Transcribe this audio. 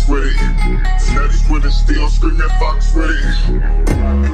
with it. Now these women still screaming Fox with it.